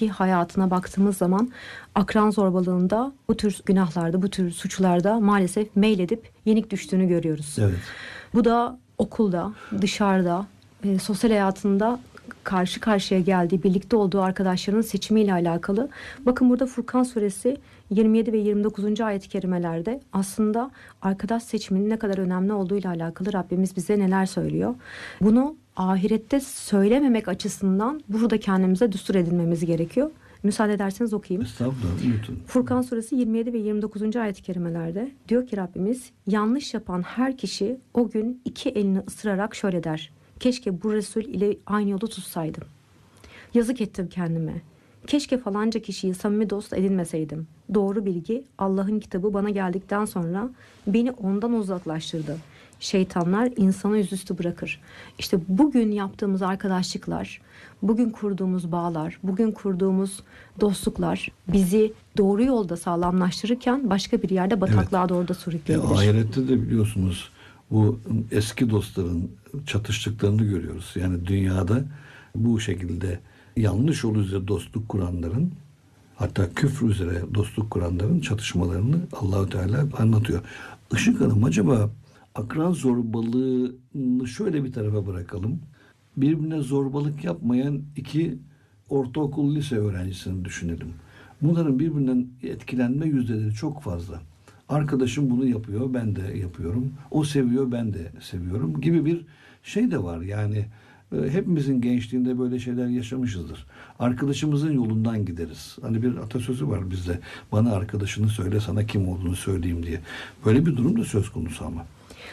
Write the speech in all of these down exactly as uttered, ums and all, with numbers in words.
günlükteki hayatına baktığımız zaman akran zorbalığında, bu tür günahlarda, bu tür suçlarda maalesef meyledip yenik düştüğünü görüyoruz. Evet. Bu da okulda, dışarıda, e, sosyal hayatında karşı karşıya geldiği, birlikte olduğu arkadaşlarının seçimiyle alakalı. Bakın burada Furkan suresi yirmi yedi ve yirmi dokuzuncu ayet-i kerimelerde aslında arkadaş seçiminin ne kadar önemli olduğuyla alakalı Rabbimiz bize neler söylüyor. Bunu ahirette söylememek açısından burada kendimize düstur edinmemiz gerekiyor. Müsaade ederseniz okuyayım. Estağfurullah, lütfen. Furkan suresi yirmi yedi ve yirmi dokuzuncu ayet-i kerimelerde diyor ki Rabbimiz, yanlış yapan her kişi o gün iki elini ısırarak şöyle der: keşke bu Resul ile aynı yolu tutsaydım. Yazık ettim kendime. Keşke falanca kişiyi samimi dost edinmeseydim. Doğru bilgi, Allah'ın kitabı bana geldikten sonra beni ondan uzaklaştırdı. Şeytanlar insanı yüzüstü bırakır. İşte bugün yaptığımız arkadaşlıklar, bugün kurduğumuz bağlar, bugün kurduğumuz dostluklar bizi doğru yolda sağlamlaştırırken başka bir yerde bataklığa, evet, doğru da sürükleyebilir. E, ahirette de biliyorsunuz bu eski dostların çatıştıklarını görüyoruz. Yani dünyada bu şekilde yanlış yol üzere dostluk kuranların, hatta küfür üzere dostluk kuranların çatışmalarını Allah-u Teala anlatıyor. Işık Hanım, acaba akran zorbalığını şöyle bir tarafa bırakalım. Birbirine zorbalık yapmayan iki ortaokul, lise öğrencisini düşünelim. Bunların birbirinden etkilenme yüzdeleri çok fazla. Arkadaşım bunu yapıyor, ben de yapıyorum. O seviyor, ben de seviyorum gibi bir şey de var. Yani e, hepimizin gençliğinde böyle şeyler yaşamışızdır. Arkadaşımızın yolundan gideriz. Hani bir atasözü var bizde. Bana arkadaşını söyle, sana kim olduğunu söyleyeyim diye. Böyle bir durum da söz konusu ama.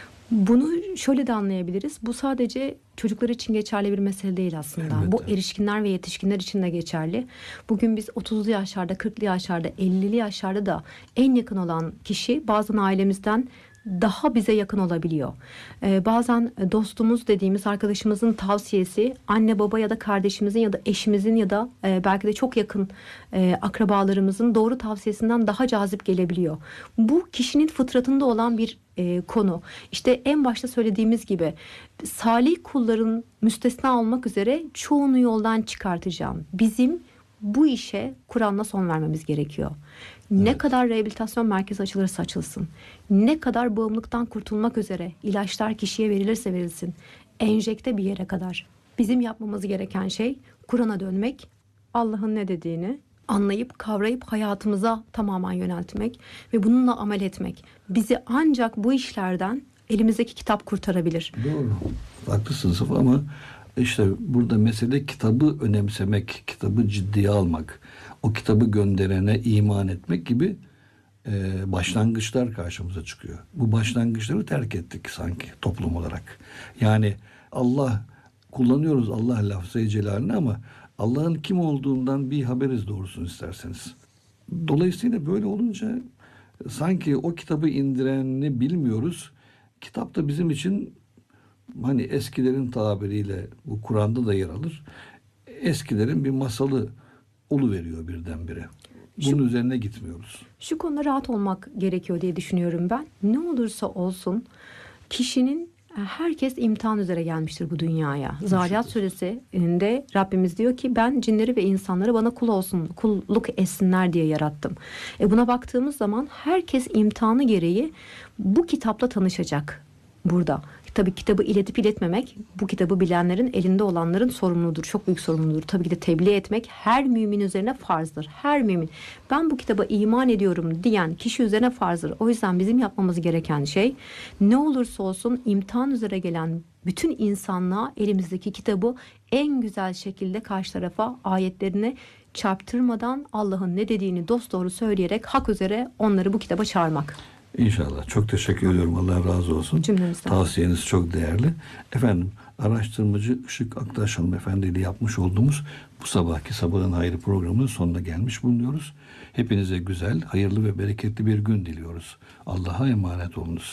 Bunu şöyle de anlayabiliriz. Bu sadece çocuklar için geçerli bir mesele değil aslında. Elbette. Bu erişkinler ve yetişkinler için de geçerli. Bugün biz otuzlu yaşlarda, kırklı yaşlarda, ellili yaşlarda da en yakın olan kişi bazen ailemizden daha bize yakın olabiliyor. Ee, bazen dostumuz dediğimiz arkadaşımızın tavsiyesi anne baba ya da kardeşimizin ya da eşimizin ya da e, belki de çok yakın e, akrabalarımızın doğru tavsiyesinden daha cazip gelebiliyor. Bu kişinin fıtratında olan bir e, konu. İşte en başta söylediğimiz gibi salih kulların müstesna olmak üzere çoğunu yoldan çıkartacağım. Bizim bu işe Kur'an'la son vermemiz gerekiyor. Ne evet. kadar rehabilitasyon merkezi açılırsa açılsın, ne kadar bağımlılıktan kurtulmak üzere ilaçlar kişiye verilirse verilsin, enjekte bir yere kadar bizim yapmamız gereken şey Kur'an'a dönmek, Allah'ın ne dediğini anlayıp kavrayıp hayatımıza tamamen yöneltmek ve bununla amel etmek. Bizi ancak bu işlerden elimizdeki kitap kurtarabilir. Doğru. Haklısınız ama işte burada mesele kitabı önemsemek, kitabı ciddiye almak, o kitabı gönderene iman etmek gibi e, başlangıçlar karşımıza çıkıyor. Bu başlangıçları terk ettik sanki toplum olarak. Yani Allah kullanıyoruz, Allah lafzı-i celalini, ama Allah'ın kim olduğundan bir haberiz doğrusunu isterseniz. Dolayısıyla böyle olunca sanki o kitabı indirenini bilmiyoruz. Kitap da bizim için, hani eskilerin tabiriyle, bu Kur'an'da da yer alır, eskilerin bir masalı oluveriyor birdenbire. Bunun şu, üzerine gitmiyoruz. Şu konuda rahat olmak gerekiyor diye düşünüyorum ben. Ne olursa olsun kişinin, herkes imtihan üzere gelmiştir bu dünyaya. Zariyat suresinde Rabbimiz diyor ki ben cinleri ve insanları bana kul olsun, kulluk etsinler diye yarattım. E buna baktığımız zaman herkes imtihanı gereği bu kitapla tanışacak burada. Tabii kitabı iletip iletmemek bu kitabı bilenlerin, elinde olanların sorumluluğudur. Çok büyük sorumluluğudur. Tabii ki de tebliğ etmek her mümin üzerine farzdır. Her mümin. Ben bu kitaba iman ediyorum diyen kişi üzerine farzdır. O yüzden bizim yapmamız gereken şey, ne olursa olsun imtihan üzere gelen bütün insanlığa elimizdeki kitabı en güzel şekilde karşı tarafa ayetlerini çarptırmadan Allah'ın ne dediğini dosdoğru söyleyerek hak üzere onları bu kitaba çağırmak. İnşallah. Çok teşekkür ediyorum. Allah razı olsun. Cümlemizden. Tavsiyeniz çok değerli. Efendim, araştırmacı Işık Aktaş Hanımefendi ile yapmış olduğumuz bu sabahki Sabahın Hayrı programının sonuna gelmiş bulunuyoruz. Hepinize güzel, hayırlı ve bereketli bir gün diliyoruz. Allah'a emanet olunuz.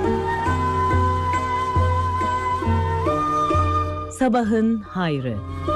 Sabahın Hayrı.